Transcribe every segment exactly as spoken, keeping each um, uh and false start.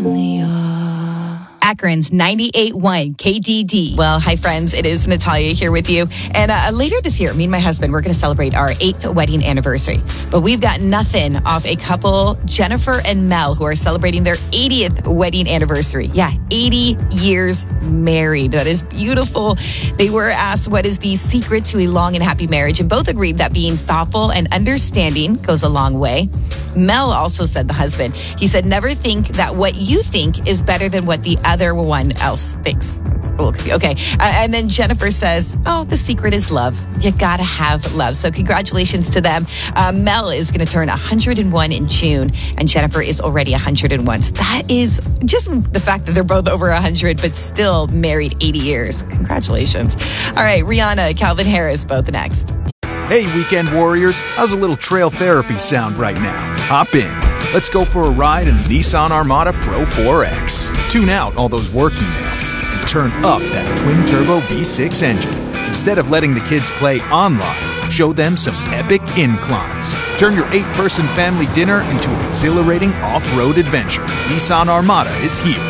Akron's ninety-eight point one K D D. Well, hi friends, it is Natalia here with you. And uh, later this year, me and my husband, we're going to celebrate our eighth wedding anniversary. But we've got nothing off a couple, Jennifer and Mel, who are celebrating their eightieth wedding anniversary. Yeah, eighty years married. That is beautiful. They were asked what is the secret to a long and happy marriage, and both agreed that being thoughtful and understanding goes a long way. Mel also said, the husband, he said, never think that what you think is better than what the other one else thinks. It's a little confusing. Okay. Uh, and then Jennifer says, oh, the secret is love. You gotta have love. So congratulations to them. Uh, Mel is going to turn one hundred one in June, and Jennifer is already one hundred one. So that is just the fact that they're both over one hundred, but still married eighty years. Congratulations. All right. Rihanna, Calvin Harris, both next. Hey, weekend warriors. How's a little trail therapy sound right now? Hop in. Let's go for a ride in the Nissan Armada Pro four X. Tune out all those work emails and turn up that twin-turbo V six engine. Instead of letting the kids play online, show them some epic inclines. Turn your eight-person family dinner into an exhilarating off-road adventure. Nissan Armada is here.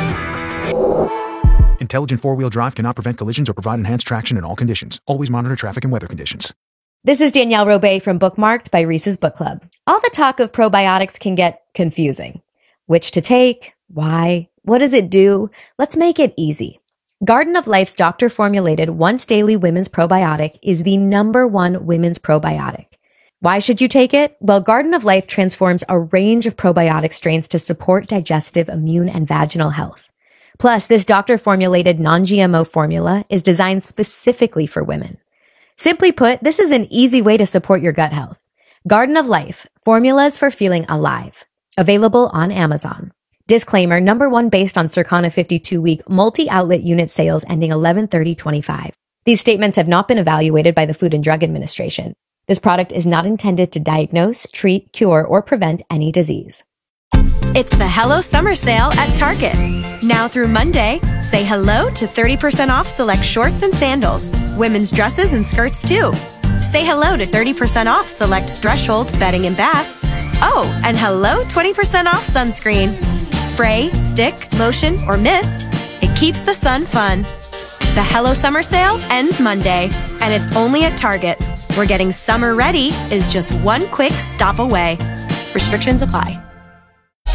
Intelligent four-wheel drive cannot prevent collisions or provide enhanced traction in all conditions. Always monitor traffic and weather conditions. This is Danielle Robay from Bookmarked by Reese's Book Club. All the talk of probiotics can get confusing. Which to take? Why? What does it do? Let's make it easy. Garden of Life's doctor-formulated once-daily women's probiotic is the number one women's probiotic. Why should you take it? Well, Garden of Life transforms a range of probiotic strains to support digestive, immune, and vaginal health. Plus, this doctor-formulated non-G M O formula is designed specifically for women. Simply put, this is an easy way to support your gut health. Garden of Life, formulas for feeling alive. Available on Amazon. Disclaimer, number one based on Circana fifty-two week multi-outlet unit sales ending eleven thirty twenty-five. These statements have not been evaluated by the Food and Drug Administration. This product is not intended to diagnose, treat, cure, or prevent any disease. It's the Hello Summer Sale at Target. Now through Monday, say hello to thirty percent off select shorts and sandals, women's dresses and skirts too. Say hello to thirty percent off select Threshold bedding and bath. Oh, and hello twenty percent off sunscreen. Spray, stick, lotion, or mist, it keeps the sun fun. The Hello Summer Sale ends Monday, and it's only at Target, where getting summer ready is just one quick stop away. Restrictions apply.